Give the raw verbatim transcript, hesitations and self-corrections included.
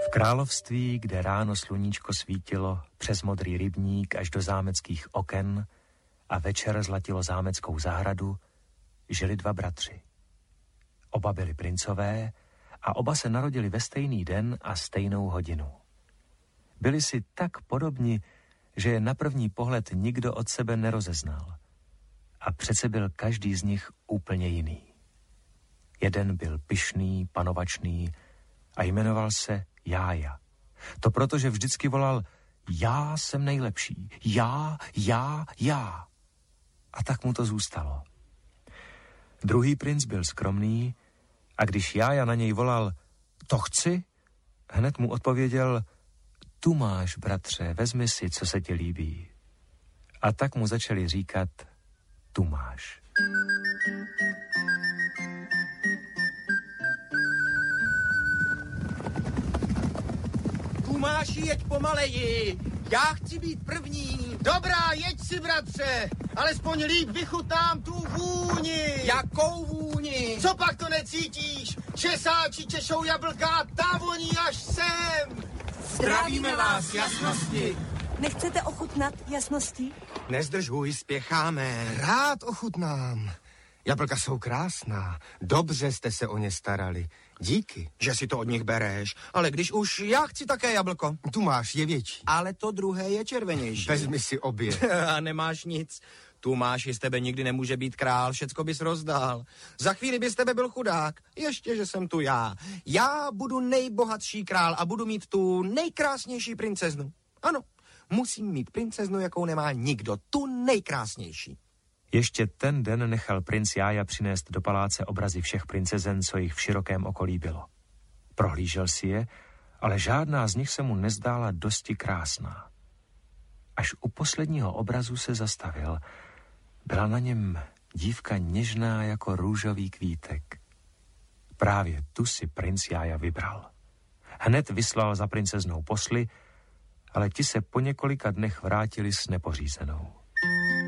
V království, kde ráno sluníčko svítilo přes modrý rybník až do zámeckých oken a večer zlatilo zámeckou zahradu, žili dva bratři. Oba byli princové a oba se narodili ve stejný den a stejnou hodinu. Byli si tak podobni, že je na první pohled nikdo od sebe nerozeznal. A přece byl každý z nich úplně jiný. Jeden byl pyšný, panovačný a jmenoval se Jája. To proto, že vždycky volal: já jsem nejlepší, já, já, já. A tak mu to zůstalo. Druhý princ byl skromný a když Jája na něj volal: to chci, hned mu odpověděl: tu máš, bratře, vezmi si, co se ti líbí. A tak mu začali říkat: tu máš. Tomáši, jeď pomaleji, já chci být první. Dobrá, jeď si, bratře, alespoň líp vychutnám tu vůni. Jakou vůni? Co pak to necítíš? Česáči češou jablka, ta voní až sem. Zdravíme vás, jasnosti. Nechcete ochutnat jasnosti? Nezdržuj, spěcháme. Rád ochutnám. Jablka jsou krásná, dobře jste se o ně starali. Díky. Že si to od nich bereš, ale když už já chci také jablko. Tu máš, je větší. Ale to druhé je červenější. Vezmi si obě. A nemáš nic. Tu máš, z tebe nikdy nemůže být král, všecko bys rozdal. Za chvíli by z tebe byl chudák, ještě, že jsem tu já. Já budu nejbohatší král a budu mít tu nejkrásnější princeznu. Ano, musím mít princeznu, jakou nemá nikdo, tu nejkrásnější. Ještě ten den nechal princ Jája přinést do paláce obrazy všech princezen, co jich v širokém okolí bylo. Prohlížel si je, ale žádná z nich se mu nezdála dosti krásná. Až u posledního obrazu se zastavil. Byla na něm dívka něžná jako růžový kvítek. Právě tu si princ Jája vybral. Hned vyslal za princeznou posly, ale ti se po několika dnech vrátili s nepořízenou.